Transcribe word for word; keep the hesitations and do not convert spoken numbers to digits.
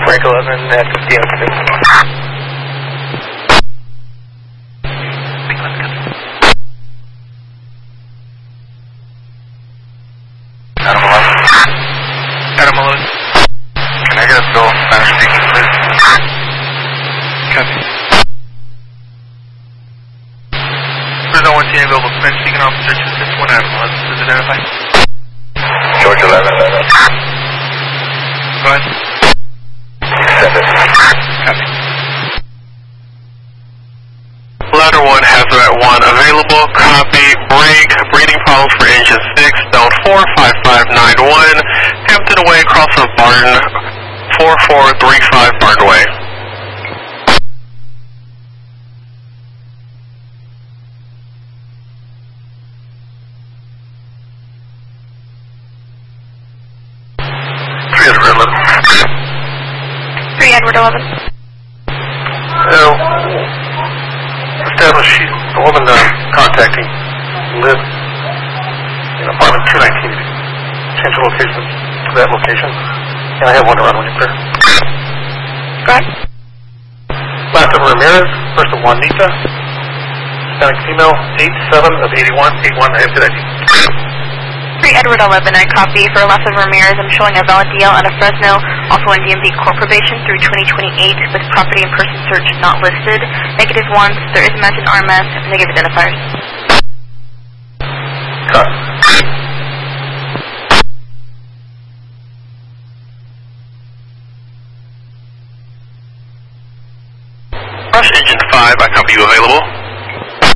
Break eleven at fifty on six. Adam eleven. Adam eleven. Can I get a bill Spanish speaking, please? Copy. There's no one seeing available Spanish speaking officer two six one Adam eleven. Please identify. George eleven. Go ahead. Seven. Copy. Ladder one, Hazard one available. Copy. Break. Breathing problems for engine six. Zone four five five nine one. Hampton Way, cross of Barton. four four three five Barton Way. three Edward eleven. three Edward eleven. Oh. Established sheet, a woman uh, contacting live in apartment two nineteen. Change the location to that location. And I have one to run when you're clear. Go ahead. Last of Ramirez, first of Juanita. Hispanic female, eight seven of eighty-one. eighty-one, I have good I D. three Edward eleven, I copy. For Last of Ramirez, I'm showing a valid D L out of Fresno, also in D M V court probation through twenty twenty-eight with property and person search not listed. Negative one, there is a match in R M S, negative identifiers. Cut. Rush engine five, I copy you available.